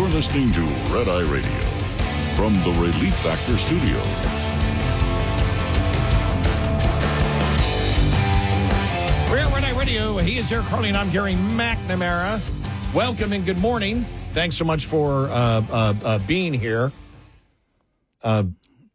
You're listening to Red Eye Radio from the Relief Factor Studios. We're at Red Eye Radio. He is Eric Harley, and I'm Gary McNamara. Welcome and good morning. Thanks so much for being here. We're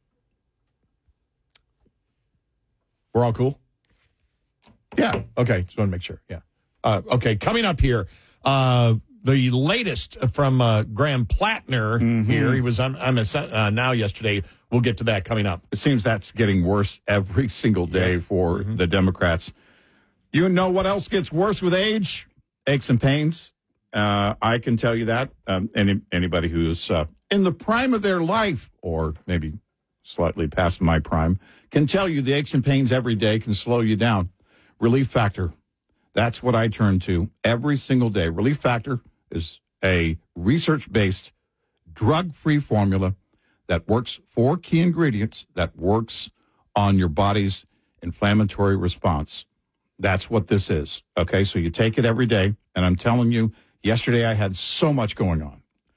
all cool? Yeah. Okay. Just want to make sure. Yeah. Okay. Coming up here, the latest from Graham Plattner here. He was on Now yesterday. We'll get to that coming up. It seems that's getting worse every single day for the Democrats. You know what else gets worse with age? Aches and pains. I can tell you that. Anybody who's in the prime of their life, or maybe slightly past my prime, can tell you the aches and pains every day can slow you down. Relief Factor. That's what I turn to every single day. Relief Factor is a research-based, drug-free formula that works 4 key ingredients that works on your body's inflammatory response. That's what this is. Okay, so you take it every day, and I'm telling you, yesterday I had so much going on.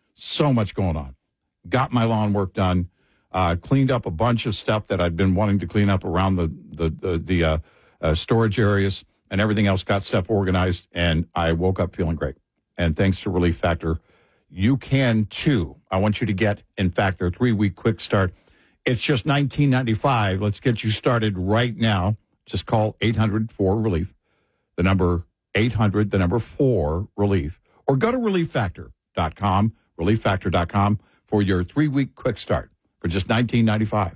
Got my lawn work done, cleaned up a bunch of stuff that I'd been wanting to clean up around the storage areas, and everything else, got stuff organized, and I woke up feeling great. And thanks to Relief Factor, you can too. I want you to get, in fact, their 3-week quick start. It's just $19.95. Let's get you started right now. Just call 800-4-RELIEF, the number 800, the number 4-RELIEF, or go to relieffactor.com, relieffactor.com, for your 3-week quick start for just $19.95.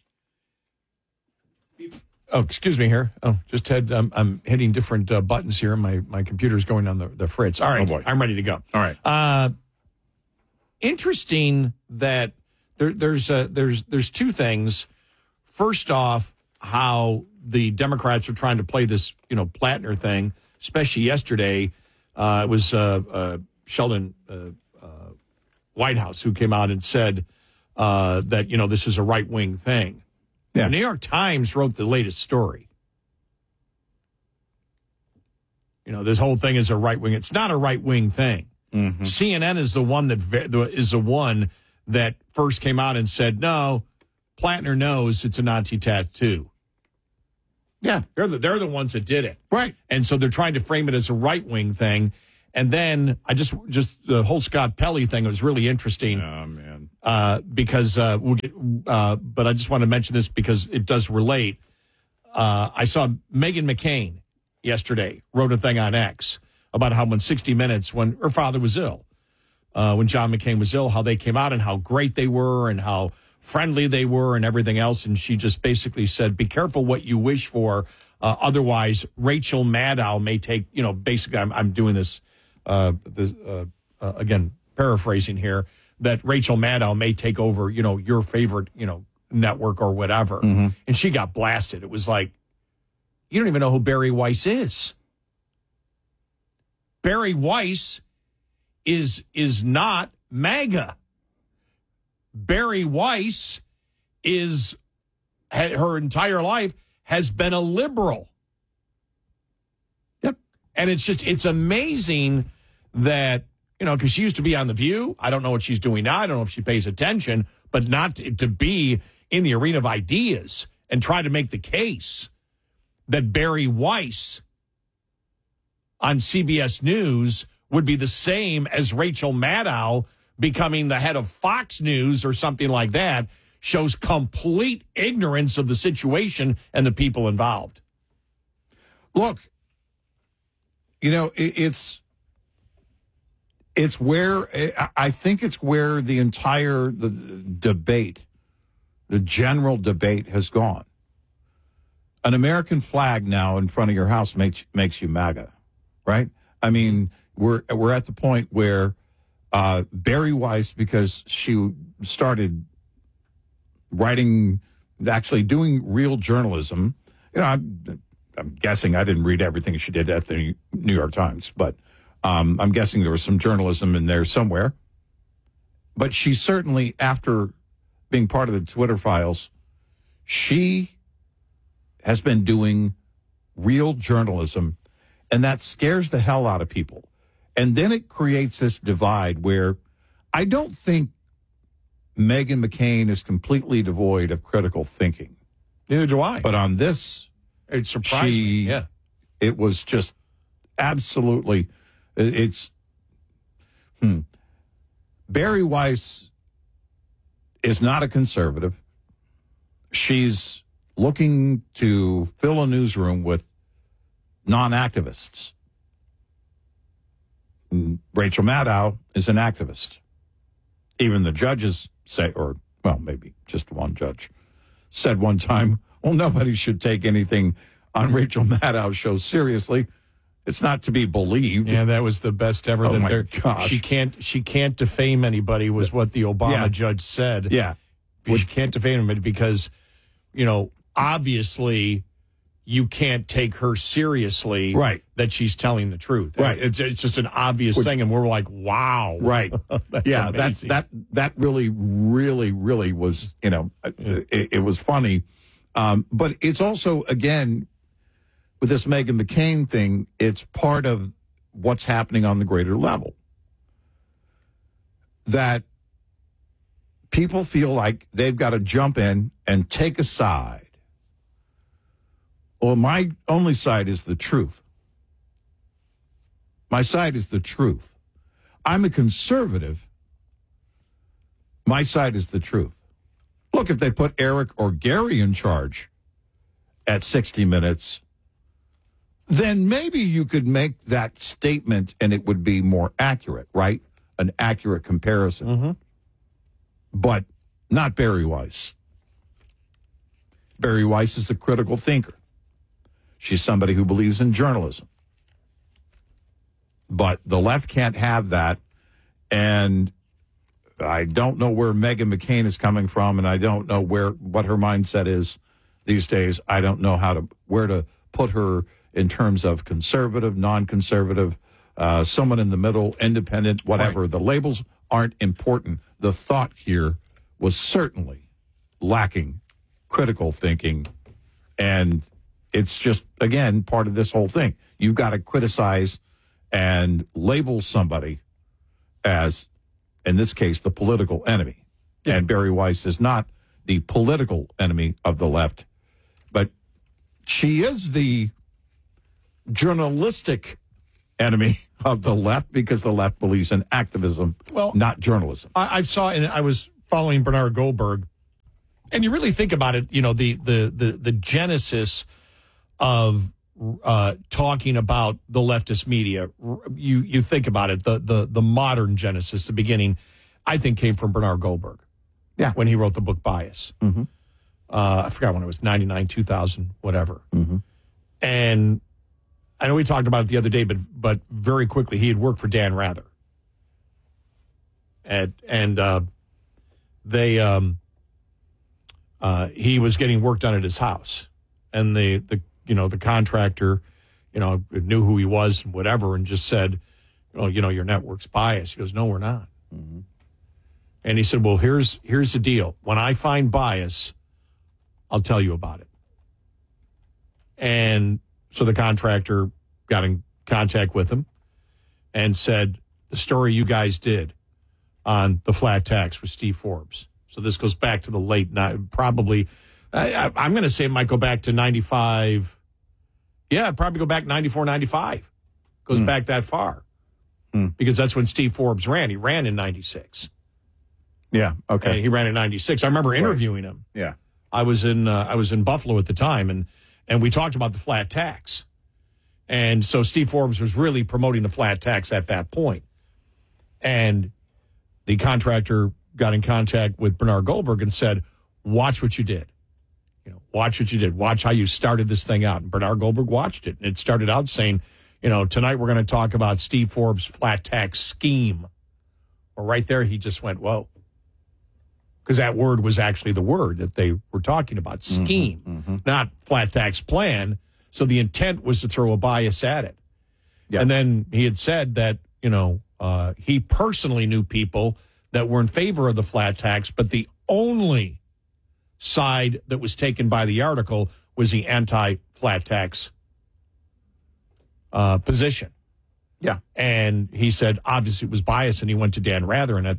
Oh, excuse me here. Oh, just had, I'm hitting different buttons here. My computer's going on the fritz. All right. Oh, boy. I'm ready to go. All right. Interesting that there's 2 things. First off, how the Democrats are trying to play this, Plattner thing, especially yesterday. It was Sheldon Whitehouse who came out and said that, this is a right-wing thing. Yeah. The New York Times wrote the latest story. This whole thing is a right-wing. It's not a right-wing thing. Mm-hmm. CNN is the one that first came out and said, no, Plattner knows it's a Nazi tattoo. Yeah, they're the ones that did it. Right. And so they're trying to frame it as a right-wing thing. And then I just the whole Scott Pelley thing was really interesting. Oh, man. Because we'll get, but I just want to mention this because it does relate. I saw Meghan McCain yesterday wrote a thing on X about how when 60 Minutes, when her father was ill, when John McCain was ill, how they came out and how great they were and how friendly they were and everything else. And she just basically said, be careful what you wish for. Otherwise, Rachel Maddow may take, basically I'm doing this, again, paraphrasing here, that Rachel Maddow may take over, your favorite, network or whatever. Mm-hmm. And she got blasted. It was like, you don't even know who Barry Weiss is. Barry Weiss is not MAGA. Barry Weiss her entire life has been a liberal. Yep. And it's amazing that, because she used to be on The View. I don't know what she's doing now. I don't know if she pays attention, but not to be in the arena of ideas and try to make the case that Barry Weiss on CBS News would be the same as Rachel Maddow becoming the head of Fox News or something like that shows complete ignorance of the situation and the people involved. Look, it's where I think it's where the entire debate, the general debate has gone. An American flag now in front of your house makes you MAGA, right? I mean, we're at the point where Barry Weiss, because she started writing, actually doing real journalism. I'm guessing, I didn't read everything she did at the New York Times, but I'm guessing there was some journalism in there somewhere. But she certainly, after being part of the Twitter files, she has been doing real journalism, and that scares the hell out of people. And then it creates this divide where I don't think Meghan McCain is completely devoid of critical thinking. Neither do I. But on this, it surprised me. Yeah. It was just absolutely, it's, Barry Weiss is not a conservative. She's looking to fill a newsroom with non-activists. Rachel Maddow is an activist. Even the judges say, or, well, maybe just one judge, said one time, well, nobody should take anything on Rachel Maddow's show seriously. It's not to be believed. Yeah, that was the best ever. Oh, my gosh. She can't defame anybody was what the Obama judge said. Yeah. She can't defame anybody because, obviously you can't take her seriously that she's telling the truth. Right. It's just an obvious thing, and we're like, wow. Right. Yeah, amazing. that really, really, really was, it was funny. But it's also, again, with this Meghan McCain thing, it's part of what's happening on the greater level. That people feel like they've got to jump in and take a side. Well, my only side is the truth. My side is the truth. I'm a conservative. My side is the truth. Look, if they put Eric or Gary in charge at 60 Minutes, then maybe you could make that statement and it would be more accurate, right? An accurate comparison. Mm-hmm. But not Barry Weiss. Barry Weiss is a critical thinker. She's somebody who believes in journalism. But the left can't have that. And I don't know where Meghan McCain is coming from, and I don't know what her mindset is these days. I don't know where to put her in terms of conservative, non-conservative, someone in the middle, independent, whatever. Right. The labels aren't important. The thought here was certainly lacking critical thinking, and it's just, again, part of this whole thing. You've got to criticize and label somebody as, in this case, the political enemy. Yeah. And Barry Weiss is not the political enemy of the left, but she is the journalistic enemy of the left because the left believes in activism, not journalism. I saw, and I was following Bernard Goldberg, and you really think about it, the genesis of talking about the leftist media. You think about it, the modern genesis, the beginning, I think came from Bernard Goldberg. Yeah. When he wrote the book Bias. Mm-hmm. I forgot when it was, 99, 2000, whatever. Mm-hmm. And I know we talked about it the other day, but very quickly, he had worked for Dan Rather. He was getting work done at his house. And the contractor, knew who he was and whatever, and just said, your network's biased. He goes, no, we're not. Mm-hmm. And he said, well, here's the deal. When I find bias, I'll tell you about it. And so the contractor got in contact with him and said, the story you guys did on the flat tax with Steve Forbes. So this goes back to the late, probably, I'm going to say it might go back to 95. Yeah, probably go back 94, 95. Goes back that far. Because that's when Steve Forbes ran. He ran in 96. Yeah, okay. And he ran in 96. I remember interviewing him. Yeah. I was in Buffalo at the time, and we talked about the flat tax. And so Steve Forbes was really promoting the flat tax at that point. And the contractor got in contact with Bernard Goldberg and said, watch what you did. Watch what you did. Watch how you started this thing out. And Bernard Goldberg watched it. And it started out saying, tonight we're going to talk about Steve Forbes' flat tax scheme. Well, right there, he just went, whoa. Because that word was actually the word that they were talking about, scheme, not flat tax plan. So the intent was to throw a bias at it. Yeah. And then he had said that, he personally knew people that were in favor of the flat tax, but the only side that was taken by the article was the anti-flat tax position. Yeah. And he said, obviously, it was biased, and he went to Dan Rather, and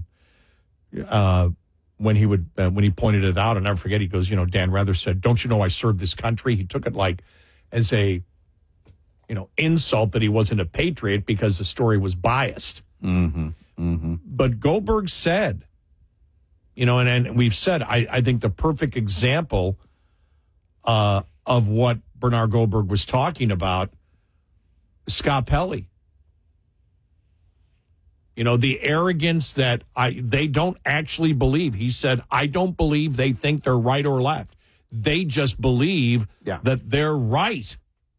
when he pointed it out, I'll never forget, he goes, Dan Rather said, "Don't you know I served this country?" He took it like as a, insult that he wasn't a patriot because the story was biased. Mm-hmm. Mm-hmm. But Goldberg said, and we've said, I think the perfect example of what Bernard Goldberg was talking about, Scott Pelley. The arrogance that they don't actually believe. He said, I don't believe they think they're right or left. They just believe that they're right.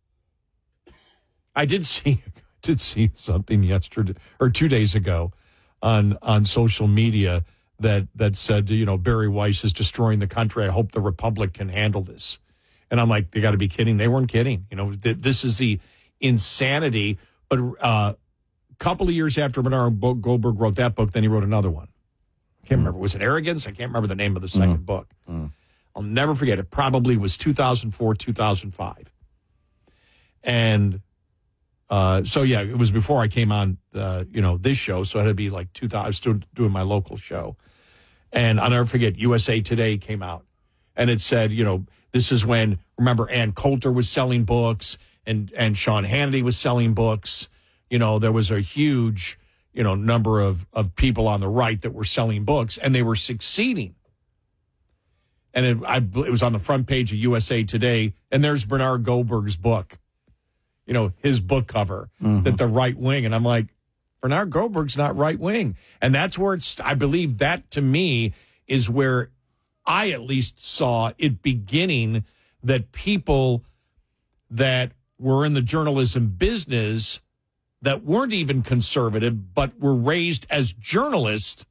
I did see something yesterday or 2 days ago on social media that said, Barry Weiss is destroying the country. I hope the Republic can handle this. And I'm like, they got to be kidding. They weren't kidding. This is the insanity. But a couple of years after Bernard Goldberg wrote that book, then he wrote another one. I can't remember. Was it Arrogance? I can't remember the name of the second book. I'll never forget. It probably was 2004, 2005. And it was before I came on, this show. So it had to be like 2000. I was still doing my local show. And I'll never forget, USA Today came out. And it said, this is when, remember, Ann Coulter was selling books and Sean Hannity was selling books. There was a huge, number of people on the right that were selling books, and they were succeeding. And it was on the front page of USA Today, and there's Bernard Goldberg's book, his book cover, that the right wing. And I'm like, Bernard Goldberg's not right wing. And that's where I believe that, to me, is where I at least saw it beginning, that people that were in the journalism business that weren't even conservative but were raised as journalists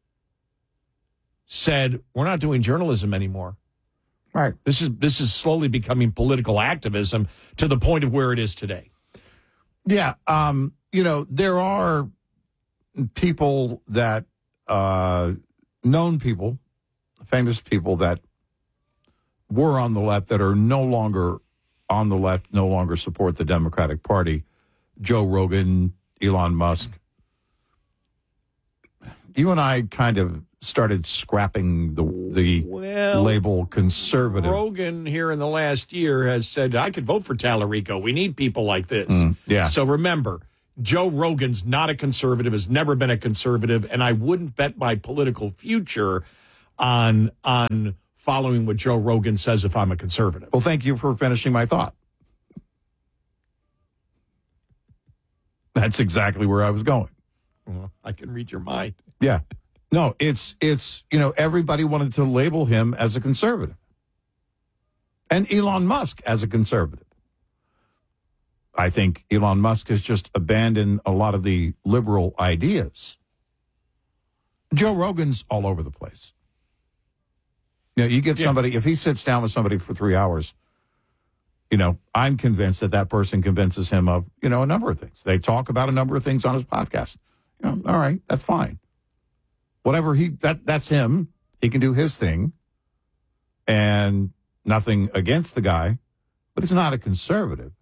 said, we're not doing journalism anymore. Right. This is slowly becoming political activism to the point of where it is today. Yeah. There are people that, known people, famous people that were on the left that are no longer on the left, no longer support the Democratic Party. Joe Rogan, Elon Musk. You and I kind of started scrapping the label conservative. Rogan here in the last year has said, I could vote for Tallarico. We need people like this. Yeah. So remember, Joe Rogan's not a conservative, has never been a conservative, and I wouldn't bet my political future on following what Joe Rogan says if I'm a conservative. Well, thank you for finishing my thought. That's exactly where I was going. Well, I can read your mind. Yeah. No, it's everybody wanted to label him as a conservative. And Elon Musk as a conservative. I think Elon Musk has just abandoned a lot of the liberal ideas. Joe Rogan's all over the place. You get somebody, if he sits down with somebody for 3 hours, I'm convinced that person convinces him of, a number of things. They talk about a number of things on his podcast. All right, that's fine. Whatever that's him. He can do his thing. And nothing against the guy, but he's not a conservative.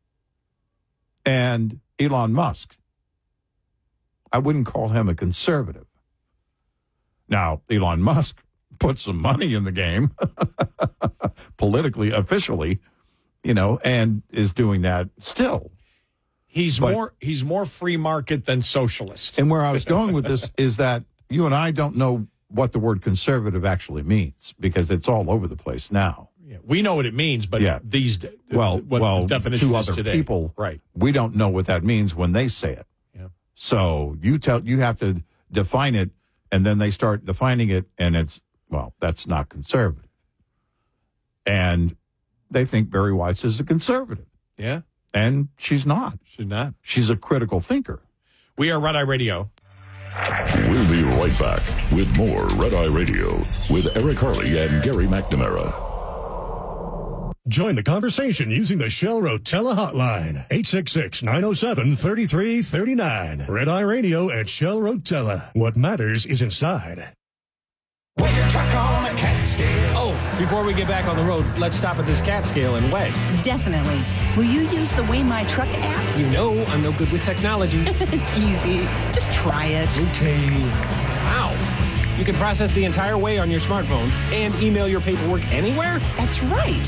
And Elon Musk, I wouldn't call him a conservative. Now, Elon Musk put some money in the game, politically, officially, and is doing that still. He's more free market than socialist. And where I was going with this is that you and I don't know what the word conservative actually means, because it's all over the place now. Yeah, we know what it means, but these what the definition to is other today. people, right? We don't know what that means when they say it. Yeah. So you have to define it, and then they start defining it, and that's not conservative. And they think Barry Weiss is a conservative. Yeah. And she's not. She's not. She's a critical thinker. We are Red Eye Radio. We'll be right back with more Red Eye Radio with Eric Harley and Gary McNamara. Join the conversation using the Shell Rotella hotline, 866-907-3339. Red Eye Radio at Shell Rotella. What matters is inside. Weigh your truck on a cat scale. Oh, before we get back on the road, let's stop at this cat scale and weigh. Definitely. Will you use the Weigh My Truck app? You know I'm no good with technology. It's easy. Just try it. Okay. Wow. You can process the entire weigh on your smartphone and email your paperwork anywhere? That's right.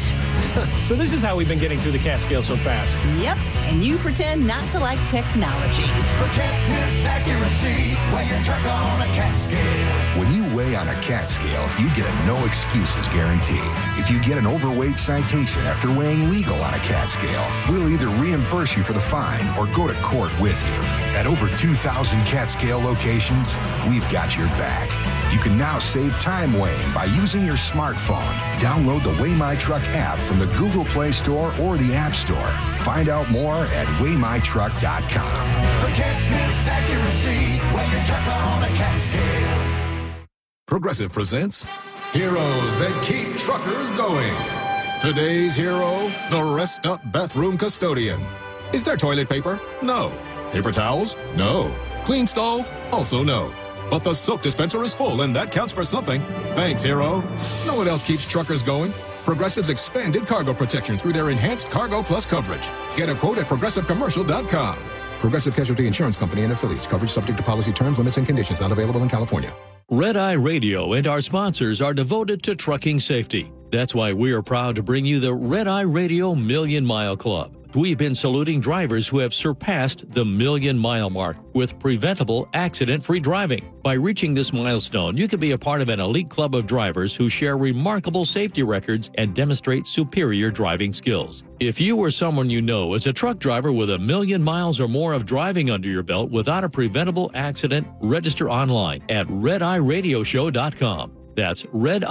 So this is how we've been getting through the cat scale so fast. Yep. And you pretend not to like technology. For can't miss accuracy, weigh your truck on a cat scale. When you weigh on a cat scale, you get a no excuses guarantee. If you get an overweight citation after weighing legal on a cat scale, we'll either reimburse you for the fine or go to court with you. At over 2,000 cat scale locations, we've got your back. You can now save time weighing by using your smartphone. Download the Weigh My Truck app from the Google Play Store or the App Store. Find out more at weighmytruck.com. For can't miss accuracy, weigh your truck on a cat scale. Progressive presents Heroes That Keep Truckers Going. Today's hero, the Rest Up Bathroom Custodian. Is there toilet paper? No. Paper towels? No. Clean stalls? Also no. But the soap dispenser is full, and that counts for something. Thanks, hero. No one else keeps truckers going. Progressive's expanded cargo protection through their enhanced Cargo Plus coverage. Get a quote at progressivecommercial.com. Progressive Casualty Insurance Company and affiliates. Coverage subject to policy terms, limits, and conditions. Not available in California. Red Eye Radio and our sponsors are devoted to trucking safety. That's why we are proud to bring you the Red Eye Radio Million Mile Club. We've been saluting drivers who have surpassed the 1,000,000-mile mark with preventable, accident-free driving. By reaching this milestone, you can be a part of an elite club of drivers who share remarkable safety records and demonstrate superior driving skills. If you or someone you know is a truck driver with 1,000,000 miles or more of driving under your belt without a preventable accident, register online at RedEyeRadioShow.com. That's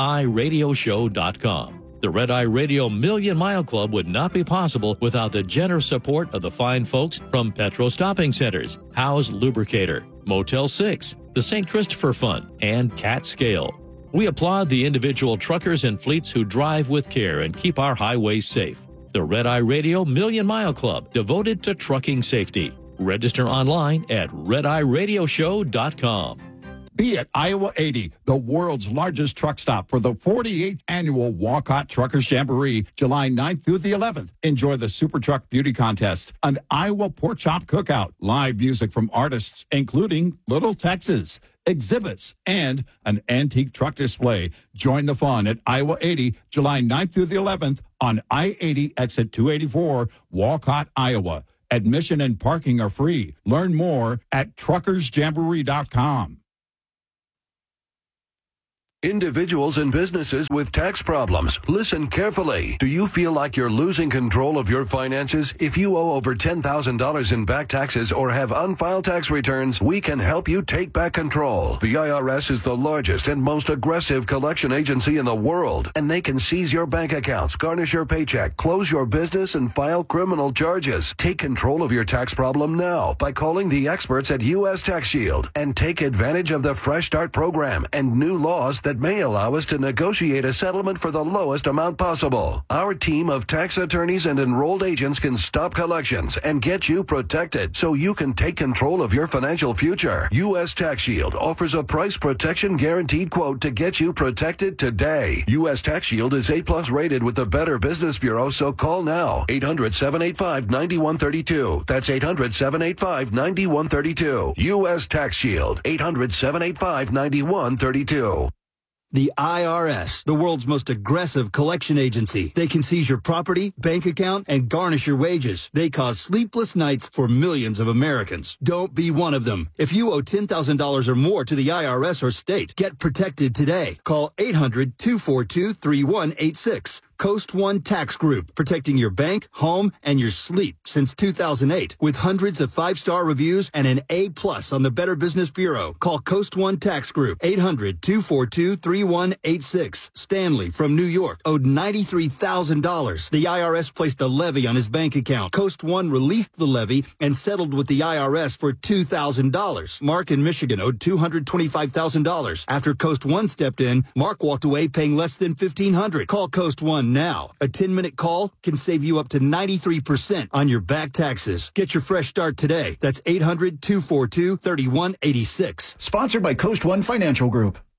RedEyeRadioShow.com. The Red Eye Radio Million Mile Club would not be possible without the generous support of the fine folks from Petro Stopping Centers, Howe's Lubricator, Motel 6, the St. Christopher Fund, and Cat Scale. We applaud the individual truckers and fleets who drive with care and keep our highways safe. The Red Eye Radio Million Mile Club, devoted to trucking safety. Register online at RedEyeRadioShow.com. Be at Iowa 80, the world's largest truck stop for the 48th annual Walcott Truckers Jamboree, July 9th through the 11th. Enjoy the Super Truck Beauty Contest, an Iowa Pork Chop Cookout, live music from artists including Little Texas, exhibits, and an antique truck display. Join the fun at Iowa 80, July 9th through the 11th on I-80 exit 284, Walcott, Iowa. Admission and parking are free. Learn more at truckersjamboree.com. Individuals and businesses with tax problems, listen carefully. Do you feel like you're losing control of your finances? If you owe over $10,000 in back taxes or have unfiled tax returns, we can help you take back control. The IRS is the largest and most aggressive collection agency in the world, and they can seize your bank accounts, garnish your paycheck, close your business, and file criminal charges. Take control of your tax problem now by calling the experts at U.S. Tax Shield and take advantage of the Fresh Start program and new laws that may allow us to negotiate a settlement for the lowest amount possible. Our team of tax attorneys and enrolled agents can stop collections and get you protected so you can take control of your financial future. U.S. Tax Shield offers a price protection guaranteed quote to get you protected today. U.S. Tax Shield is A+ rated with the Better Business Bureau, so call now. 800-785-9132. That's 800-785-9132. U.S. Tax Shield. 800-785-9132. The IRS, the world's most aggressive collection agency. They can seize your property, bank account, and garnish your wages. They cause sleepless nights for millions of Americans. Don't be one of them. If you owe $10,000 or more to the IRS or state, get protected today. Call 800-242-3186. Coast One Tax Group, protecting your bank, home, and your sleep since 2008. With hundreds of 5-star reviews and an A+ on the Better Business Bureau. Call Coast One Tax Group, 800-242-3186. Stanley from New York owed $93,000. The IRS placed a levy on his bank account. Coast One released the levy and settled with the IRS for $2,000. Mark in Michigan owed $225,000. After Coast One stepped in, Mark walked away paying less than $1,500. Call Coast One now. A 10-minute call can save you up to 93% on your back taxes. Get your fresh start today. That's 800-242-3186. Sponsored by Coast One Financial Group.